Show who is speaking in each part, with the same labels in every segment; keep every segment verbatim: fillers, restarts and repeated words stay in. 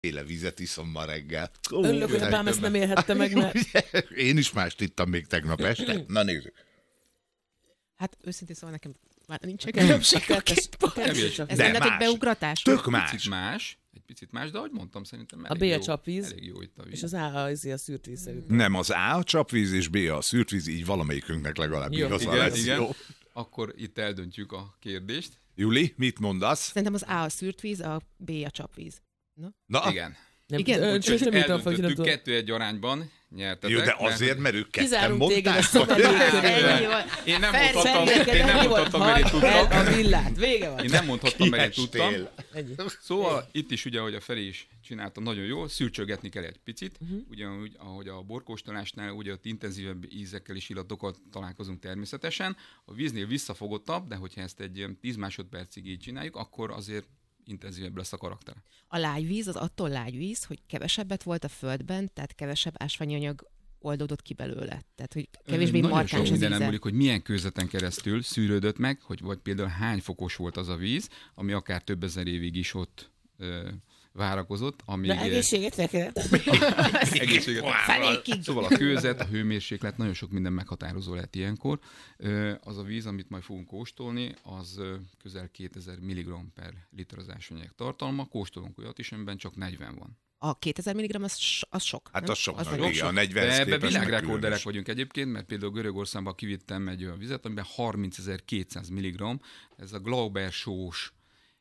Speaker 1: Éle vizet iszom ma reggel.
Speaker 2: Örülök, hogy apám ezt nem élhette meg, mert...
Speaker 1: Én is mást ittam még tegnap este. Na nézzük.
Speaker 3: Hát őszintén szóval nekem már nincs különbség a kétben. Ez nem nekik beugratás?
Speaker 1: Tök más.
Speaker 4: Picit más. Egy picit más, de ahogy mondtam, szerintem
Speaker 2: A B
Speaker 4: elég
Speaker 2: a
Speaker 4: jó.
Speaker 2: csapvíz,
Speaker 4: Elég jó itt a víz.
Speaker 2: és az A az a szűrt vízszerű.
Speaker 1: Nem, az A a csapvíz és B a szűrtvíz, így valamelyikünknek legalább
Speaker 2: Jó.
Speaker 1: igaza
Speaker 4: Igen,
Speaker 1: lesz.
Speaker 4: igen.
Speaker 1: Jó.
Speaker 4: Akkor itt eldöntjük a kérdést.
Speaker 1: Juli, mit mondasz?
Speaker 3: Szerintem az A a szűrt víz, a B a csapvíz.
Speaker 1: Na,
Speaker 4: Igen.
Speaker 2: Nem,
Speaker 3: Igen,
Speaker 2: ö,
Speaker 4: Úgyhogy
Speaker 2: nem jutom, hogy nem
Speaker 4: eldöntöttük
Speaker 2: tudom.
Speaker 4: kettő egy arányban nyertetek.
Speaker 1: jó, de azért, mert ők ketten
Speaker 2: Kizárunk téged a
Speaker 1: mondták.
Speaker 2: szomorú
Speaker 3: Ennyi volt.
Speaker 4: Én nem
Speaker 3: Fel-
Speaker 4: mondhattam,
Speaker 2: Neked
Speaker 4: én nem
Speaker 2: ennyi volt,
Speaker 4: mondhattam, mert én
Speaker 2: hagyd el
Speaker 4: tudtam.
Speaker 2: a villát, vége van.
Speaker 4: Én nem mondhattam, mert én tudtam.
Speaker 1: Kiestél.
Speaker 2: Ennyi.
Speaker 4: Szóval itt is ugye, ahogy a Feri is csinálta nagyon jól, szürcsögetni kell egy picit, uh-huh. ugyanúgy, ahogy a borkóstolásnál, ugye ott intenzívebb ízekkel és illatokkal találkozunk természetesen. A víznél visszafogottabb, de hogyha ezt egy tíz másodpercig így csináljuk, akkor azért intenzívebb lesz a karakter.
Speaker 3: A lágyvíz az attól lágyvíz, hogy kevesebbet volt a földben, tehát kevesebb ásványi anyag oldódott ki belőle. Tehát, hogy kevésbé
Speaker 4: Nagyon
Speaker 3: markáns
Speaker 4: sok
Speaker 3: az
Speaker 4: minden
Speaker 3: íze.
Speaker 4: múlik, hogy milyen kőzeten keresztül szűrődött meg, hogy vagy például hány fokos volt az a víz, ami akár több ezer évig is ott ö, várakozott. Amíg,
Speaker 2: Na egészséget neked.
Speaker 4: egészséget.
Speaker 3: Felékig.
Speaker 4: Szóval a kőzet, a hőmérséklet, nagyon sok minden meghatározó lehet ilyenkor. Ö, az a víz, amit majd fogunk kóstolni, az ö, közel kétezer milligramm per liter az ásványanyag tartalma. Kóstolunk olyat is, amiben csak negyven van.
Speaker 3: A kétezer milligramm az, so- az sok.
Speaker 1: Hát
Speaker 3: nem?
Speaker 1: az sok,
Speaker 3: nagyon
Speaker 1: igen, a negyvenhez
Speaker 4: De ebbe
Speaker 1: képest meg
Speaker 4: világrekorderek
Speaker 1: különös.
Speaker 4: vagyunk egyébként, mert például Görögországban kivittem egy olyan vizet, amiben harmincezer-kétszáz milligramm, ez a Glauber sós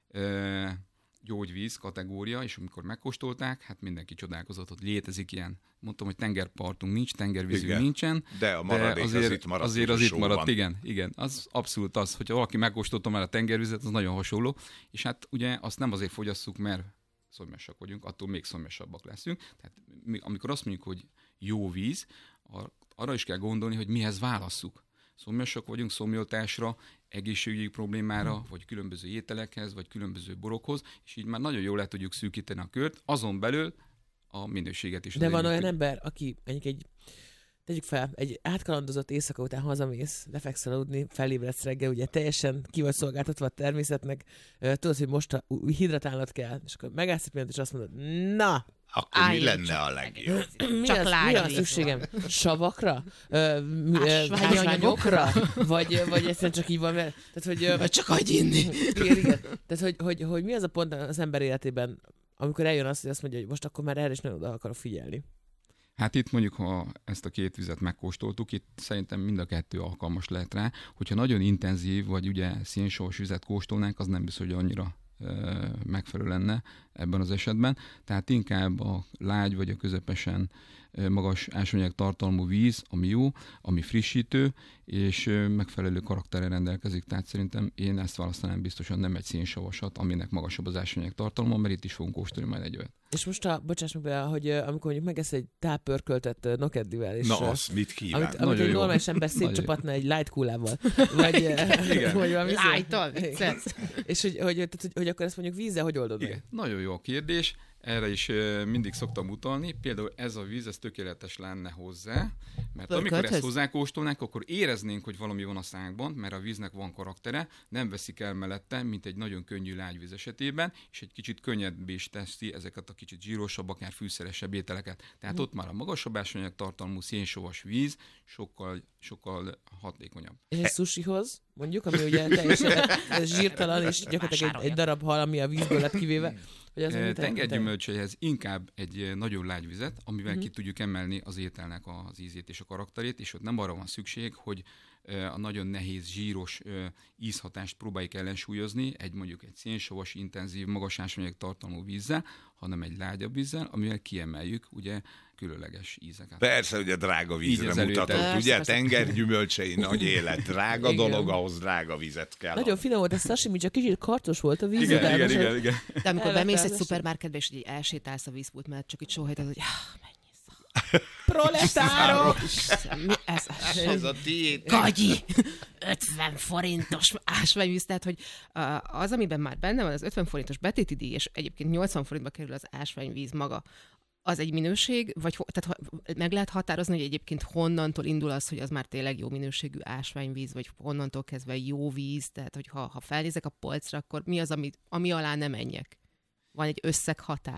Speaker 4: ö, gyógyvíz kategória, és amikor megkóstolták, hát mindenki csodálkozott, hogy létezik ilyen. Mondtam, hogy tengerpartunk nincs, tengervízünk
Speaker 1: Igen.
Speaker 4: nincsen.
Speaker 1: De a maradék az
Speaker 4: azért,
Speaker 1: itt maradt,
Speaker 4: azért
Speaker 1: hogy
Speaker 4: az
Speaker 1: a
Speaker 4: itt
Speaker 1: sóban.
Speaker 4: maradt, igen, igen. Az abszolút az, hogyha valaki megkóstolta már a tengervizet, az nagyon hasonló. És hát ugye azt nem azért fogyasszuk, mert szomjasak vagyunk, attól még szomjasabbak leszünk. Tehát mi, amikor azt mondjuk, hogy jó víz, ar- arra is kell gondolni, hogy mihez válasszuk. Szomjasak vagyunk szomjoltásra, egészségügyi problémára, vagy különböző ételekhez, vagy különböző borokhoz, és így már nagyon jól le tudjuk szűkíteni a kört, azon belül a minőséget is.
Speaker 2: De van
Speaker 4: azért
Speaker 2: olyan
Speaker 4: meg
Speaker 2: ember, aki egyik egy tegyük fel, egy átkalandozott éjszaka után hazamész, lefekszel aludni, felébredsz reggel, ugye teljesen ki vagy szolgáltatva a természetnek, ö, tudod, hogy most a, hidratálnod kell, és akkor megállsz egy pillanat, és azt mondod, na,
Speaker 1: Akkor mi
Speaker 3: Álljon
Speaker 1: lenne
Speaker 3: csak
Speaker 1: a legjobb?
Speaker 2: mi
Speaker 3: Csak
Speaker 2: az, mi
Speaker 3: lágy
Speaker 2: az
Speaker 3: víz.
Speaker 2: szükségem? Savakra? Ö, mi- ö,
Speaker 3: Ásványi
Speaker 2: Ásványokra? Vagy, vagy egyszerűen csak így van, mert, tehát, hogy, ö,
Speaker 3: Vagy csak hagyj inni.
Speaker 2: igen, igen. Tehát, hogy, hogy, hogy mi az a pont az ember életében, amikor eljön az, hogy azt mondja, hogy most akkor már erre is nagyon oda akarok figyelni.
Speaker 4: Hát itt mondjuk, ha ezt a két vizet megkóstoltuk, itt szerintem mind a kettő alkalmas lehet rá. Hogyha nagyon intenzív, vagy ugye szénsavas vizet kóstolnánk, az nem biztos, hogy annyira ö, megfelelő lenne ebben az esetben. Tehát inkább a lágy, vagy a közepesen ö, magas ásványanyag tartalmú víz, ami jó, ami frissítő, és ö, megfelelő karakterrel rendelkezik. Tehát szerintem én ezt választanám biztosan, nem egy szénsavasat, aminek magasabb az ásványanyag tartalma, mert itt is fogunk kóstolni majd egy olyat.
Speaker 2: És most, a, bocsáss meg be, hogy ö, amikor mondjuk megesz egy táppörköltet ö, nokeddivel, és
Speaker 1: Na,
Speaker 2: ö,
Speaker 1: azt mit kíván?
Speaker 2: amit, amit
Speaker 4: Nagyon
Speaker 2: egy
Speaker 4: jó.
Speaker 2: normális ember
Speaker 4: Nagyon
Speaker 2: szétcsapatna egy light coolával, vagy, ö, vagy valami szó.
Speaker 3: Light-tal viccelsz.
Speaker 2: És hogy, hogy, hogy, hogy, hogy akkor ezt mondjuk vízzel hogy oldod
Speaker 4: Igen,
Speaker 2: meg?
Speaker 4: nagyon jó a kérdés. Erre is uh, mindig szoktam utalni. Például ez a víz, ez tökéletes lenne hozzá, mert amikor
Speaker 3: Pörkölthöz?
Speaker 4: ezt hozzákóstolnánk, akkor éreznénk, hogy valami van a szánkban, mert a víznek van karaktere, nem veszik el mellette, mint egy nagyon könnyű lágyvíz esetében, és egy kicsit könnyebbé is teszi ezeket a kicsit zsírosabb, akár fűszeresebb ételeket. Tehát
Speaker 2: Mm.
Speaker 4: ott már a magasabb ásványanyag tartalmú szénsavas víz sokkal, sokkal hatékonyabb.
Speaker 2: És egy sushihoz, mondjuk, ami ugye teljesen zsírtalan, és gyakorlatilag egy, egy darab hal, ami a vízből lett kivéve, hogy az
Speaker 4: Eh,
Speaker 2: mit-
Speaker 4: Tengergyümölcseihez inkább egy eh, nagyon lágy vizet, amivel
Speaker 2: Mhm.
Speaker 4: ki tudjuk emelni az ételnek az ízét és a karakterét, és ott nem arra van szükség, hogy eh, a nagyon nehéz, zsíros eh, ízhatást próbáljuk ellensúlyozni, egy mondjuk egy szénsavas, intenzív, magas ásványanyag tartalmú vízzel, hanem egy lágyabb vízzel, amivel kiemeljük ugye különleges ízeket.
Speaker 1: Persze, ugye drága
Speaker 4: Így
Speaker 1: vízre
Speaker 4: az előtte.
Speaker 1: mutatott,
Speaker 3: Persze,
Speaker 1: ugye?
Speaker 3: persze.
Speaker 1: Tengergyümölcsei, nagy élet, drága
Speaker 2: Igen.
Speaker 1: dolog, ahhoz drága vizet kell.
Speaker 2: Nagyon finom volt a sashimi, csak kicsit kartos volt a víz.
Speaker 4: Igen,
Speaker 2: utána,
Speaker 4: igen,
Speaker 2: és
Speaker 4: igen, igen.
Speaker 3: De amikor
Speaker 2: Elvettem
Speaker 3: bemész egy
Speaker 2: az
Speaker 3: szupermarketbe, és így elsétálsz a vízpult mellett, csak itt sóhajtod, hogy ah, mennyi szar.
Speaker 2: Proletárok!
Speaker 3: Mi ez?
Speaker 1: Ez a tiéd.
Speaker 3: Gagyi! ötven forintos ásványvíz, tehát hogy uh, az, amiben már benne van, az ötven forintos betéti díj, és egyébként nyolcvan forintba kerül az ásványvíz maga, az egy minőség, vagy ho- tehát ha- meg lehet határozni, hogy egyébként honnantól indul az, hogy az már tényleg jó minőségű ásványvíz, vagy honnantól kezdve jó víz, tehát hogy ha, ha felnézek a polcra, akkor mi az, ami, ami alá nem menjek? Van egy összeghatár,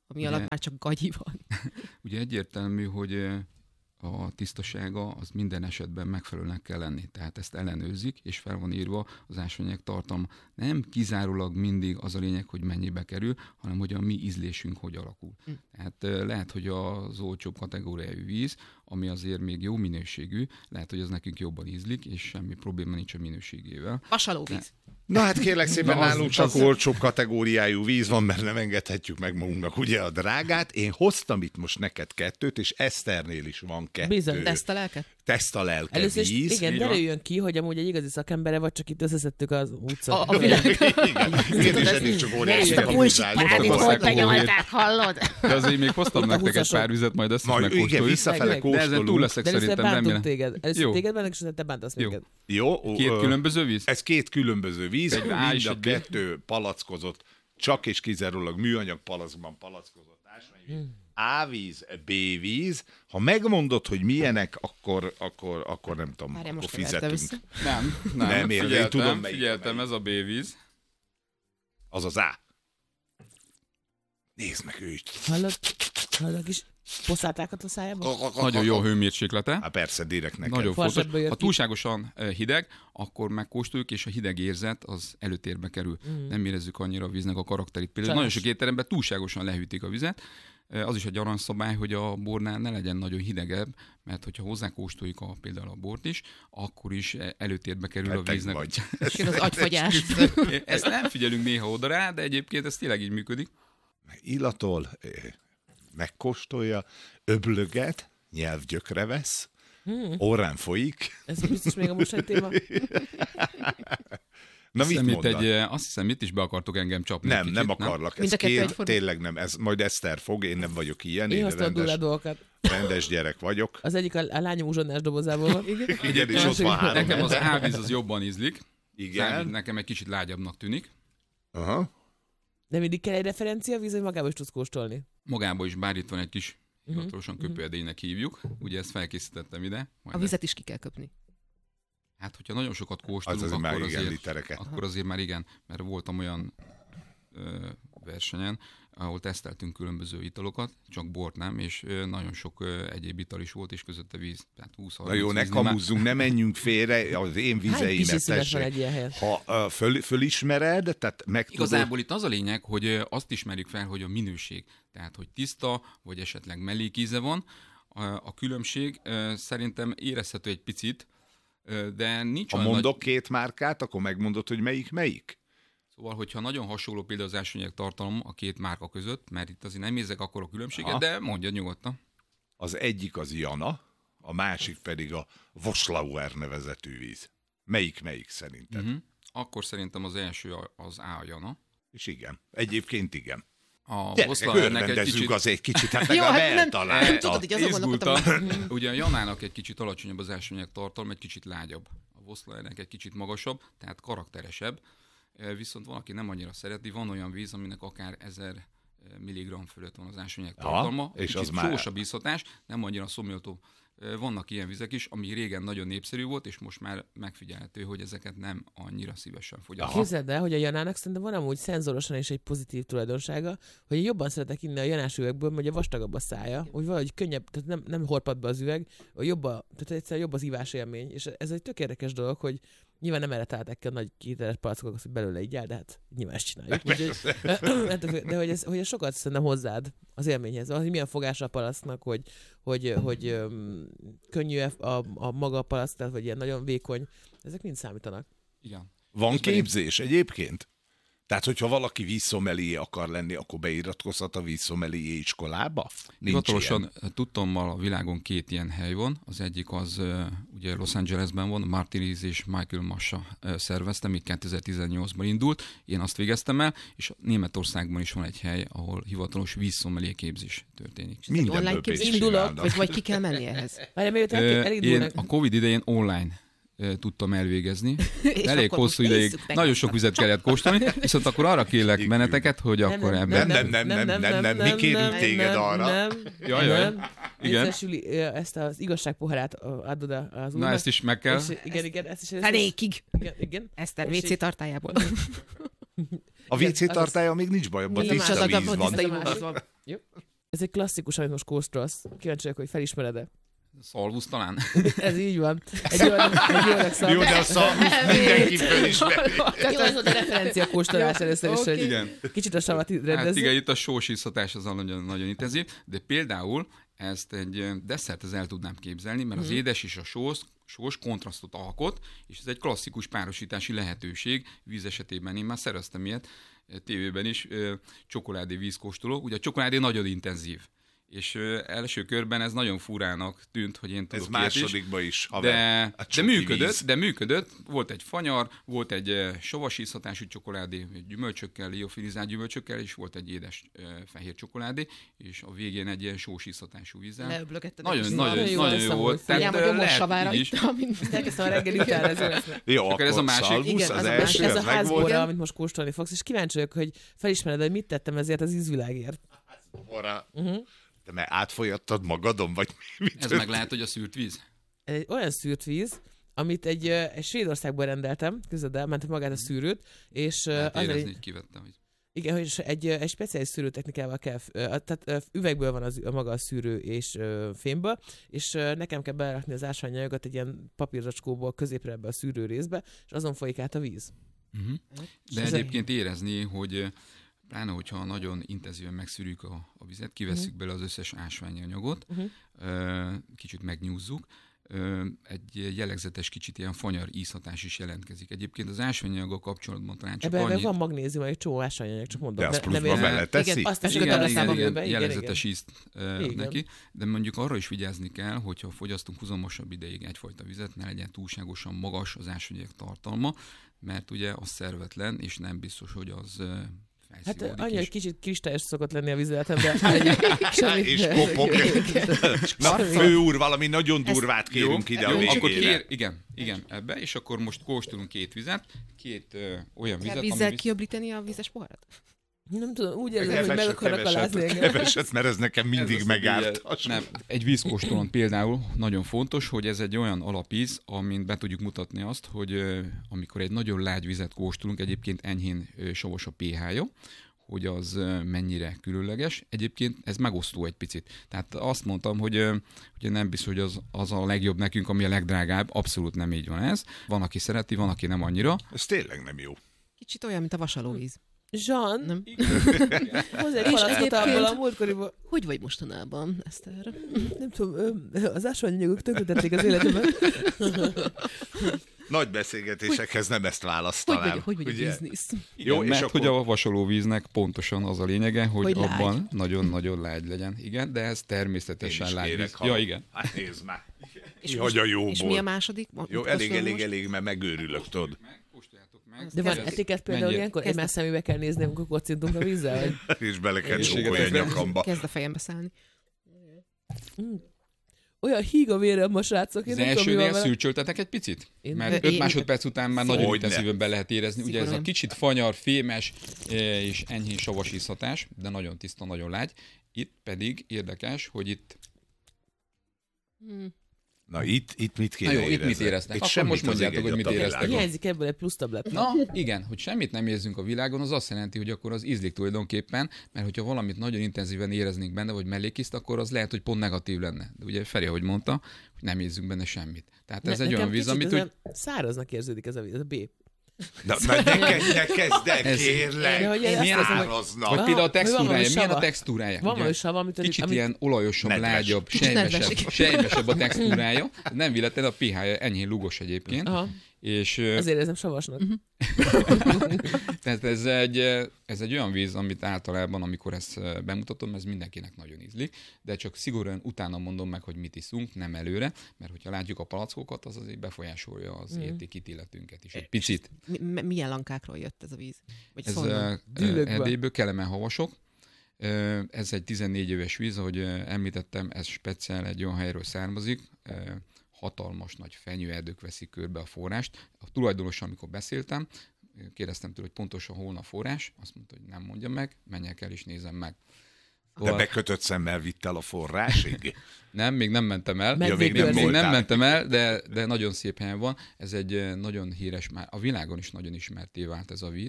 Speaker 3: ami
Speaker 4: Ugye-
Speaker 3: alatt már csak gagyi van.
Speaker 4: Ugye egyértelmű, hogy ö, a tisztasága az minden esetben megfelelőnek kell lenni. Tehát ezt ellenőrzik, és fel van írva az ásványanyag tartalma. Nem kizárólag mindig az a lényeg, hogy mennyibe kerül, hanem hogy a mi ízlésünk hogy alakul.
Speaker 3: Hm.
Speaker 4: Tehát ö, lehet, hogy az olcsóbb kategóriájú víz, ami azért még jó minőségű, lehet, hogy az nekünk jobban ízlik, és semmi probléma nincs a minőségével.
Speaker 3: Vasalóvíz.
Speaker 1: Na hát kérlek szépen,
Speaker 4: Na, az-
Speaker 1: nálunk csak
Speaker 4: az-
Speaker 1: olcsóbb kategóriájú víz van, mert nem engedhetjük meg magunknak ugye a drágát. Én hoztam itt most neked kettőt, és Eszternél is van kettő.
Speaker 2: Bizony,
Speaker 3: Teszt a lelket?
Speaker 1: Teszta lelke
Speaker 2: Először is,
Speaker 1: víz.
Speaker 2: igen,
Speaker 4: így van.
Speaker 2: derüljön ki, hogy amúgy egy igazi szakembere vagy, csak itt összeszedtük az utca.
Speaker 3: A, a világ.
Speaker 1: Igen, én is eddig csak óriási
Speaker 2: Ezt a
Speaker 1: kapuzsást
Speaker 3: Pártit
Speaker 1: kaptam.
Speaker 3: hogy benyomták, hallod?
Speaker 4: De azért még hoztam
Speaker 2: Ott a
Speaker 4: nektek egy
Speaker 2: húszasok.
Speaker 4: pár vizet, majd ezt is
Speaker 1: Majd igen,
Speaker 4: megkóstoljuk.
Speaker 1: visszafele
Speaker 2: Meg, meg.
Speaker 4: De ezen túl
Speaker 1: kóstolunk.
Speaker 4: leszek
Speaker 2: De először
Speaker 4: szerintem,
Speaker 2: bántunk
Speaker 4: remélem.
Speaker 2: téged. Először
Speaker 4: Jó.
Speaker 2: téged bántunk, és utána te bántasz
Speaker 4: Jó.
Speaker 2: minket.
Speaker 1: Jó,
Speaker 4: Két
Speaker 1: ö,
Speaker 4: különböző víz?
Speaker 1: Ez két különböző víz,
Speaker 4: Egy A és
Speaker 1: mind a
Speaker 4: egy B.
Speaker 1: kettő palackozott, csak és kizárólag műanyag palackban palackozott ásványvíz. A-víz, B-víz. Ha megmondod, hogy milyenek, akkor, akkor, akkor nem tudom,
Speaker 3: Várjál,
Speaker 1: akkor
Speaker 3: most kevertem
Speaker 1: fizetünk.
Speaker 3: össze.
Speaker 4: Nem, nem.
Speaker 1: Nem, én- én
Speaker 4: figyeltem,
Speaker 1: tudom, melyik a
Speaker 4: figyeltem,
Speaker 1: melyik.
Speaker 4: ez a B-víz.
Speaker 1: Az az A. Nézd meg őt.
Speaker 2: Hallod? Hallod a kis poszátákat a szájába?
Speaker 4: Nagyon jó hőmérséklete.
Speaker 1: Hát persze, direkt neked.
Speaker 4: Nagyon
Speaker 2: Farsabből
Speaker 4: fontos.
Speaker 2: jött
Speaker 4: Ha
Speaker 2: ki.
Speaker 4: túlságosan eh, hideg, akkor megkóstoljuk, és a hideg érzet az előtérbe kerül.
Speaker 2: Mm.
Speaker 4: Nem érezzük annyira a víznek a karakterét. Például
Speaker 2: Sajnos.
Speaker 4: nagyon sok étteremben túlságosan lehűtik a vizet. Eh, Az is egy aranyszabály, hogy a bornál ne legyen nagyon hidegebb, mert hogyha hozzákóstoljuk a, például a bort is, akkor is eh, előtérbe kerül a
Speaker 1: Beteg
Speaker 4: víznek.
Speaker 1: vagy.
Speaker 3: És jön az agyfagyás.
Speaker 4: Ezt nem figyelünk néha oda rá, de egyébként ez tényleg így működik.
Speaker 1: Illatol, eh, megkóstolja, öblöget, nyelvgyökre vesz,
Speaker 2: Hmm.
Speaker 1: orrán folyik.
Speaker 2: Ez biztos még a mostani téma.
Speaker 1: Na
Speaker 4: Azt
Speaker 1: mit
Speaker 4: hiszem, itt
Speaker 1: mondasz?
Speaker 4: egy, eh, azt hiszem, itt is be akartok engem csapni.
Speaker 1: Nem,
Speaker 4: egy kicsit,
Speaker 1: nem akarlak. Ez
Speaker 3: Mind a kettő
Speaker 1: két,
Speaker 3: egyforma?
Speaker 1: tényleg nem. Ez majd Eszter fog, én nem vagyok ilyen.
Speaker 2: Én
Speaker 1: Én
Speaker 2: hoztam a durrá
Speaker 1: rendes,
Speaker 2: dolgokat.
Speaker 1: rendes gyerek vagyok.
Speaker 2: Az egyik a, a lányom uzsonnás dobozából van. Igen.
Speaker 1: Igen, és ott van három.
Speaker 4: Nekem az ávíz az jobban ízlik.
Speaker 1: Igen.
Speaker 4: Nekem egy kicsit lágyabbnak tűnik.
Speaker 1: Aha.
Speaker 2: De mindig kell egy referencia víz, hogy magába is tudsz kóstolni.
Speaker 4: Magában is, bár itt van egy kis,
Speaker 2: Mhm.
Speaker 4: hivatalosan köpőedénynek hívjuk. Ugye ezt felkészítettem ide. Majd
Speaker 3: A vizet is ki kell köpni.
Speaker 4: Hát, hogyha nagyon sokat
Speaker 1: Az
Speaker 4: kóstolunk,
Speaker 1: azért már
Speaker 4: akkor,
Speaker 1: igen
Speaker 4: azért,
Speaker 1: litereket.
Speaker 4: akkor azért már igen, mert voltam olyan ö, versenyen, ahol teszteltünk különböző italokat, csak bort nem, és ö, nagyon sok ö, egyéb ital is volt, és közötte víz. Tehát húsz
Speaker 1: Na jó, ne
Speaker 4: víz, már-
Speaker 1: kamuzzunk, ne menjünk félre, az én
Speaker 2: Hány
Speaker 1: vizeimet
Speaker 2: kis szíves van
Speaker 1: tessék.
Speaker 2: egy ilyen helyen?
Speaker 1: Ha uh, föl, fölismered, tehát meg tudod,
Speaker 4: Igazából itt az a lényeg, hogy ö, azt ismerjük fel, hogy a minőség, tehát hogy tiszta, vagy esetleg mellékíze van. A, a különbség ö, szerintem érezhető egy picit, ö, de nincs
Speaker 1: ha
Speaker 4: olyan
Speaker 1: mondok
Speaker 4: nagy...
Speaker 1: két márkát, akkor megmondod, hogy melyik melyik?
Speaker 4: Szóval, hogyha nagyon hasonló például az ásványanyag tartalom a két márka között, mert itt azért nem érzek akkor a különbséget,
Speaker 1: Aha.
Speaker 4: de mondja nyugodtan.
Speaker 1: Az egyik az Jana, a másik pedig a Voslauer nevezetű víz. Melyik melyik szerinted?
Speaker 4: Uh-huh. Akkor szerintem az első a- az A Jana.
Speaker 1: És igen, egyébként igen.
Speaker 4: A
Speaker 1: Gyerekek,
Speaker 4: Voszlaernek egy
Speaker 1: örvendezzük
Speaker 4: kicsit
Speaker 1: az egy kicsit, hát
Speaker 3: Jó,
Speaker 1: legalább
Speaker 3: hát nem-
Speaker 1: eltalálta.
Speaker 3: Tudod, így azon gondolkodtam,
Speaker 4: izgultam.
Speaker 3: hogy
Speaker 4: Ugye a Janának egy kicsit alacsonyabb az ásványanyag tartalom, egy kicsit lágyabb. A Voszlaernek egy kicsit magasabb, tehát karakteresebb. E, Viszont van, aki nem annyira szereti, van olyan víz, aminek akár ezer milligramm fölött van az ásványanyag
Speaker 1: Aha,
Speaker 4: tartalma.
Speaker 1: és
Speaker 4: Kicsit
Speaker 1: az már-
Speaker 4: sósabb ízhatás, nem annyira szomjató. E, Vannak ilyen vizek is, ami régen nagyon népszerű volt, és most már megfigyelhető, hogy ezeket nem annyira szívesen fogyasztják.
Speaker 2: Képzeld el, hogy a Janának szerintem van amúgy szenzorosan is egy pozitív tulajdonsága, hogy én jobban szeretek inni a Janás üvegből, mert ugye vastagabb a szája, hogy valahogy könnyebb, tehát nem, nem horpad be az üveg, hogy jobb a, tehát egyszerűen jobb az ívás élmény, és ez egy tök érdekes dolog, hogy nyilván nem erre találták ki a nagy kiteres palackokat, hogy belőle így áll, de hát nyilván ezt csináljuk. Úgyhogy, de hogy ez, hogy ez sokat szerintem hozzád az élményhez, hogy milyen fogása a palacknak, hogy, hogy, hogy öm, könnyű a, a maga a palack, tehát vagy ilyen nagyon vékony, ezek mind számítanak.
Speaker 4: Igen.
Speaker 1: Van
Speaker 4: Közben
Speaker 1: képzés egyébként? Tehát, hogyha valaki vízszomelié akar lenni, akkor beiratkozhat a vízszomelié iskolába? Nincs
Speaker 4: Hivatalosan
Speaker 1: ilyen.
Speaker 4: tudtommal a világon két ilyen hely van. Az egyik az uh, ugye Los Angelesben van, Martinez és Michael Massa uh, szervezte, még kétezer-tizennyolcban indult. Én azt végeztem el, és Németországban is van egy hely, ahol hivatalos vízszomelié képzés történik.
Speaker 1: Mindenből
Speaker 3: online
Speaker 1: pénzt
Speaker 3: képzés
Speaker 2: indulok,
Speaker 1: csinálnak.
Speaker 3: Vagy, vagy ki kell menni ehhez.
Speaker 2: Várjál, mielőtt
Speaker 4: Ö,
Speaker 2: el,
Speaker 4: Én
Speaker 2: elindulnak.
Speaker 4: a Covid idején online ö, tudtam elvégezni.
Speaker 3: És
Speaker 4: Elég
Speaker 3: akkor
Speaker 4: hosszú
Speaker 3: most
Speaker 4: ideig,
Speaker 3: nézzük meg
Speaker 4: nagyon
Speaker 3: ezt
Speaker 4: sok
Speaker 3: a-
Speaker 4: vizet kellett kóstolni, viszont akkor arra kérlek
Speaker 1: Igen.
Speaker 4: benneteket, hogy
Speaker 2: Nem,
Speaker 4: akkor
Speaker 2: nem,
Speaker 4: ebben...
Speaker 1: Nem, nem, nem, nem, nem, mi kérünk téged arra.
Speaker 2: Nem,
Speaker 4: Jaj, jaj.
Speaker 2: nem.
Speaker 4: Igen.
Speaker 2: Légy Süli, ö, ezt az igazságpoharát ö, adod a- az úrnak.
Speaker 4: Na ezt is meg kell.
Speaker 2: És, igen, igen, ezt is.
Speaker 3: Fenékig.
Speaker 2: Igen, igen.
Speaker 3: Eszter,
Speaker 2: És
Speaker 3: vé cé
Speaker 2: így-
Speaker 3: tartályából.
Speaker 1: A vé cé tartálya még nincs baj, abban
Speaker 2: Nincs,
Speaker 1: tiszta
Speaker 2: az a-
Speaker 1: víz
Speaker 3: abban
Speaker 1: van.
Speaker 3: tiszta
Speaker 2: van.
Speaker 3: ivóvíz van.
Speaker 2: Jó. Ez egy klasszikus, amit most kóstolsz. Kíváncsi vagyok, hogy felismered-e.
Speaker 4: Szalvusz talán?
Speaker 2: Ez így van. Egy olyan, egy olyan szal...
Speaker 1: Jó, de a szalvusz mindenki felismeri.
Speaker 2: Jó, ez volt a referencia kóstolás először is,
Speaker 3: Oké.
Speaker 2: hogy
Speaker 4: Igen.
Speaker 2: kicsit a savat
Speaker 4: Hát
Speaker 2: rendezzük.
Speaker 4: igen, itt a sós iszhatás az nagyon, nagyon intenzív, de például ezt egy desszerthez el tudnám képzelni, mert az édes és a sós, sós kontrasztot alkot, és ez egy klasszikus párosítási lehetőség. Víz esetében én már szereztem ilyet, tévében is, csokoládé vízkóstoló. Ugye a csokoládé nagyon intenzív, és első körben ez nagyon furának tűnt, hogy én tudok
Speaker 1: Ez
Speaker 4: ilyet is.
Speaker 1: másodikban is. haver.
Speaker 4: De,
Speaker 1: A
Speaker 4: de
Speaker 1: csoki
Speaker 4: működött,
Speaker 1: víz.
Speaker 4: de működött. Volt egy fanyar, volt egy eh, savas ízhatású csokoládé, gyümölcsökkel, liofilizált gyümölcsökkel, és volt egy édes eh, fehér csokoládé, és a végén egy ilyen sós ízhatású vízzel.
Speaker 3: Leöblögetted.
Speaker 4: Nagyon,
Speaker 3: és
Speaker 4: nagyon,
Speaker 2: Nagyon jó
Speaker 4: nagyon
Speaker 2: lesz
Speaker 4: jó
Speaker 2: amúgy.
Speaker 4: volt.
Speaker 3: Figyelj, hogy
Speaker 4: eh,
Speaker 3: gyomor
Speaker 4: lehet
Speaker 3: savára
Speaker 4: így is.
Speaker 3: ittam, mint
Speaker 2: Elkezdtem a reggel utána, ez jó lesz.
Speaker 1: Jó,
Speaker 4: akkor
Speaker 1: akkor
Speaker 4: ez a másik.
Speaker 1: szalvusz,
Speaker 2: Igen,
Speaker 1: az
Speaker 2: az a
Speaker 1: első,
Speaker 2: másik, ez a
Speaker 1: az megvolt.
Speaker 2: házból, amit most kóstolni fogsz, és kíváncsi vagyok, hogy felismered, hogy mit tettem ezért az ízvilágért.
Speaker 1: Orra.
Speaker 2: Uh-huh.
Speaker 1: Te mert átfolyattad magadon, vagy mi
Speaker 4: Ez meg lehet, hogy a szűrt víz.
Speaker 2: Ez egy olyan szűrt víz, amit egy, ö, egy Svédországból rendeltem, közöd el, mentem magát a szűrőt, és ö,
Speaker 4: Lehet
Speaker 2: az
Speaker 4: érezni,
Speaker 2: egy,
Speaker 4: hogy kivettem. Hogy...
Speaker 2: igen, hogy egy, ö, egy speciális szűrőtechnikával kell, ö, tehát ö, üvegből van az, a maga a szűrő és ö, fémből, és ö, nekem kell berakni az ásványanyagot egy ilyen papírzacskóból középre ebbe a szűrő részbe, és azon folyik át a víz.
Speaker 4: Uh-huh. De
Speaker 2: Ez
Speaker 4: egyébként érezni, hogy eh, pláne, hogyha nagyon intenzíven megszűrjük a, a vizet, kivesszük uh-huh. bele az összes ásványi anyagot,
Speaker 2: Uh-huh.
Speaker 4: ö, kicsit megnyúzzuk, ö, egy jellegzetes kicsit ilyen fanyar ízhatás is jelentkezik. Egyébként az ásványanyaggal kapcsolatban talán csak
Speaker 2: Ebben
Speaker 4: annyit...
Speaker 2: van magnézium, egy csomó ásványanyag, csak mondom.
Speaker 1: De azt
Speaker 2: ne- nem
Speaker 1: pluszban
Speaker 2: érzem.
Speaker 1: beleteszi?
Speaker 2: Igen, azt is
Speaker 4: igen,
Speaker 2: igen,
Speaker 4: igen,
Speaker 2: igen,
Speaker 4: igen,
Speaker 2: igen,
Speaker 4: jellegzetes ízt ö,
Speaker 2: Igen.
Speaker 4: neki, de mondjuk arra is vigyázni kell, hogyha fogyasztunk huzamosabb ideig egyfajta vizet, ne legyen túlságosan magas az ásványanyag tartalma, mert ugye az szervetlen, és nem biztos, hogy az ö,
Speaker 2: Hát
Speaker 4: felszívódik
Speaker 2: annyi,
Speaker 4: is.
Speaker 2: hogy kicsit kristályos szokott lenni a vízületem, de semmi-
Speaker 1: És kopog. Na, főúr, valami nagyon durvát kérünk ide a
Speaker 4: jó, akkor
Speaker 1: végére.
Speaker 4: kér, igen, igen, ebbe, és akkor most kóstolunk két vizet, két ö, olyan
Speaker 3: Kell
Speaker 4: vizet,
Speaker 3: vízzel
Speaker 4: ami
Speaker 3: kiöblíteni a vízes poharat?
Speaker 2: Nem tudom, úgy érzem, hogy meg
Speaker 1: Keveset,
Speaker 2: akarnak alázni
Speaker 1: keveset,
Speaker 2: engem.
Speaker 1: keveset, mert ez nekem mindig
Speaker 4: Ez az,
Speaker 1: megárt.
Speaker 4: ugye, Nem, egy vízkóstolón például nagyon fontos, hogy ez egy olyan alapíz, amin be tudjuk mutatni azt, hogy ö, amikor egy nagyon lágy vizet kóstolunk, egyébként enyhén ö, savas a pé há-ja, hogy az ö, mennyire különleges. Egyébként ez megosztó egy picit. Tehát azt mondtam, hogy ö, ugye nem biztos, hogy az, az a legjobb nekünk, ami a legdrágább. Abszolút nem így van ez. Van, aki szereti, van, aki nem annyira.
Speaker 1: Ez tényleg nem jó.
Speaker 3: Kicsit olyan, mint a vasalóvíz.
Speaker 2: Jean,
Speaker 3: Nem?
Speaker 2: hozzá egy
Speaker 3: És
Speaker 2: palackot
Speaker 3: egyébként-
Speaker 2: abból a múltkoriból.
Speaker 3: Hogy vagy mostanában, Eszter?
Speaker 2: Nem tudom, ö, az ásványanyagok tönkretették az életemet.
Speaker 1: Nagy beszélgetésekhez nem ezt
Speaker 3: Hogy
Speaker 1: választanám.
Speaker 3: vagy, hogy vagy a
Speaker 1: ugye?
Speaker 3: biznisz?
Speaker 4: Jó,
Speaker 1: Jó, és
Speaker 4: mert
Speaker 1: akkor-
Speaker 4: hogy a vasalóvíznek pontosan az a lényege, hogy,
Speaker 3: Hogy lágy.
Speaker 4: abban nagyon-nagyon lágy legyen. Igen, de ez
Speaker 1: Én
Speaker 4: természetesen
Speaker 1: is
Speaker 4: lágy
Speaker 1: kérek,
Speaker 4: víz.
Speaker 1: ha...
Speaker 4: Ja, igen.
Speaker 1: Hát nézd már.
Speaker 3: És,
Speaker 1: Hogy a jóból.
Speaker 3: és mi a második?
Speaker 1: Jó, elég, elég, elég, mert megőrülök, tudod.
Speaker 4: Kóstoljátok meg.
Speaker 2: De van
Speaker 4: Ez-
Speaker 2: etiket például
Speaker 4: mennyire-
Speaker 2: ilyenkor?
Speaker 3: Kezd-
Speaker 2: Egymás szemébe kell nézni, amikor kocintunk a vízzel? Vagy?
Speaker 1: És bele kell
Speaker 4: Egészséget
Speaker 1: csókolni a
Speaker 4: kívánok.
Speaker 1: nyakamba.
Speaker 3: Kezd a fejembe szállni.
Speaker 2: Mm. Olyan híg a vérem ma, srácok. Én
Speaker 4: Az
Speaker 2: nem tudom, mi van
Speaker 4: elsőnél
Speaker 2: vele.
Speaker 4: szűrcsöltetek egy picit?
Speaker 2: Én-
Speaker 4: Mert
Speaker 3: Én-
Speaker 4: öt másodperc után már nagyon
Speaker 1: Hogyne.
Speaker 4: intenzíven be lehet érezni. Ugye ez a
Speaker 3: Szigorúan.
Speaker 4: kicsit fanyar, fémes eh, és enyhén savas ízhatás, de nagyon tiszta, nagyon lágy. Itt pedig érdekes, hogy itt...
Speaker 3: Hmm.
Speaker 1: Na itt, itt mit kéne
Speaker 4: Na jó, itt
Speaker 1: érezni?
Speaker 4: mit éreztek?
Speaker 1: Itt
Speaker 4: Akkor
Speaker 1: semmit
Speaker 4: most
Speaker 1: az
Speaker 4: mondjátok,
Speaker 1: ég
Speaker 4: hogy mit
Speaker 1: egyet a
Speaker 4: éreztek.
Speaker 1: világon.
Speaker 2: Hiányzik ebből egy plusz tabletta.
Speaker 4: Na, igen, hogy semmit nem érzünk a világon, az azt jelenti, hogy akkor az ízlik tulajdonképpen, mert hogyha valamit nagyon intenzíven éreznénk benne, vagy mellékiszt, akkor az lehet, hogy pont negatív lenne. De ugye Feri, ahogy mondta, hogy nem érzünk benne semmit. Tehát ez
Speaker 2: Ne-
Speaker 4: egy
Speaker 2: nekem
Speaker 4: olyan víz,
Speaker 2: kicsit
Speaker 4: amit
Speaker 2: ez
Speaker 4: úgy...
Speaker 2: olyan száraznak érződik ez a víz, ez a B.
Speaker 1: Na, mert ne, kezd, ne kezd el,
Speaker 4: Ez-
Speaker 1: kérlek.
Speaker 2: De hogy én
Speaker 1: Milyen
Speaker 2: azt hiszem, hogy-
Speaker 1: áraznak.
Speaker 4: Vagy
Speaker 2: Van-
Speaker 4: például a
Speaker 2: mi van valami
Speaker 4: textúrája, milyen a
Speaker 2: sava?
Speaker 4: textúrája?
Speaker 2: Van
Speaker 4: Ugye
Speaker 2: valami sav, amit...
Speaker 4: Kicsit
Speaker 2: amit
Speaker 4: ilyen olajosabb,
Speaker 1: Nedves.
Speaker 4: lágyabb,
Speaker 3: Kicsit
Speaker 4: sejmesebb,
Speaker 3: nedves.
Speaker 4: sejmesebb a textúrája. Nem véletlen, a pH-ja enyhén lugos egyébként.
Speaker 2: Aha,
Speaker 4: És ö,
Speaker 2: azért érzem savasnak.
Speaker 4: tehát ez egy, ez egy olyan víz, amit általában, amikor ezt bemutatom, ez mindenkinek nagyon ízlik, de csak szigorúan utána mondom meg, hogy mit iszunk, nem előre, mert hogyha látjuk a palackokat, az azért befolyásolja az
Speaker 2: Mm.
Speaker 4: értékítéletünket is. Egy picit.
Speaker 3: Mi, mi- milyen lankákról jött ez a víz? Vagy
Speaker 4: Ez
Speaker 3: honnan?
Speaker 4: uh,
Speaker 2: Dűlökből.
Speaker 4: Erdélyből, Kelemen havasok. Ö, Ez egy tizennégy éves víz, ahogy ö, említettem, ez speciál egy olyan helyről származik, ö, hatalmas nagy fenyőerdők veszik körbe a forrást. A tulajdonossal, amikor beszéltem, kérdeztem tőle, hogy pontosan hol a forrás, azt mondta, hogy nem mondja meg, menjek el és nézem meg.
Speaker 1: De bekötött szemmel vitt el a forrásig.
Speaker 4: Nem, még nem mentem el.
Speaker 2: Medvék
Speaker 4: még, nem, még
Speaker 1: voltál.
Speaker 4: nem mentem el, de, de nagyon szép helyen van. Ez egy eh, nagyon híres, már a világon is nagyon ismerté vált ez a víz,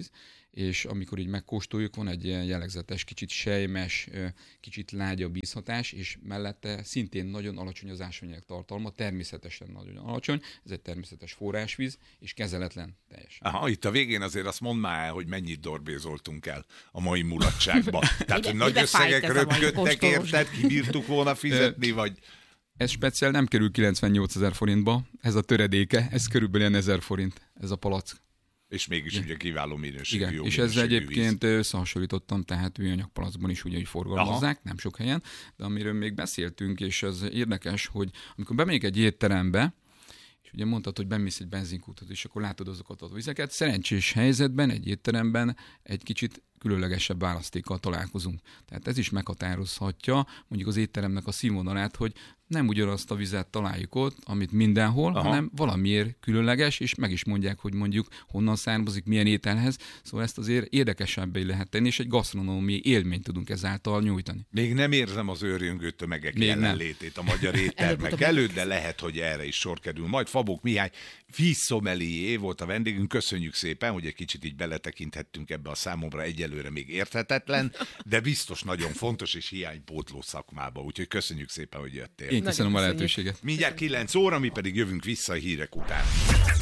Speaker 4: és amikor így megkóstoljuk, van egy ilyen jellegzetes, kicsit sejmes, kicsit lágyabb ízhatás, és mellette szintén nagyon alacsony az ásványanyag tartalma, természetesen nagyon alacsony, ez egy természetes forrásvíz, és kezeletlen teljesen.
Speaker 1: Aha, itt a végén azért azt mondd már el, hogy mennyit dorbézoltunk el a mai mulatságba. Tehát, hogy nagy összegek röpködtek, érted, kibírtuk volna fizetni, vagy...
Speaker 4: Ez speciál nem kerül kilencvennyolcezer forintba, ez a töredéke, ez körülbelül ilyen ezer forint, ez a palack.
Speaker 1: És mégis ugye kiváló minőségű,
Speaker 4: igen,
Speaker 1: jó
Speaker 4: és
Speaker 1: minőségű
Speaker 4: ezzel egyébként
Speaker 1: víz.
Speaker 4: összehasonlítottam, tehát műanyagpalackban is ugye, hogy forgalmazzák, aha, nem sok helyen, de amiről még beszéltünk, és ez érdekes, hogy amikor bemegyek egy étterembe, és ugye mondtad, hogy bemész egy benzinkútot, és akkor látod azokat a vizeket, szerencsés helyzetben, egy étteremben egy kicsit különlegesebb választékkal találkozunk. Tehát ez is meghatározhatja mondjuk az étteremnek a színvonalát, hogy nem ugyanazt a vizet találjuk ott, amit mindenhol, aha, hanem valamiért különleges, és meg is mondják, hogy mondjuk honnan származik, milyen ételhez. Szóval ezt azért érdekesebbé lehet tenni, és egy gasztronómiai élményt tudunk ezáltal nyújtani.
Speaker 1: Még nem érzem az őrjöngő tömegek Még jelenlétét nem. a magyar éttermek előtt, de lehet, hogy erre is sor kerül. Majd Fabók Mihály vízszomelié volt a vendégünk. Köszönjük szépen, hogy egy kicsit így beletekinthettünk ebbe a számomra egyelőre még érthetetlen, de biztos nagyon fontos és hiánypótló szakmába. Úgyhogy köszönjük szépen, hogy jöttél.
Speaker 4: Én köszönöm a lehetőséget.
Speaker 1: Mindjárt kilenc óra, mi pedig jövünk vissza a hírek után.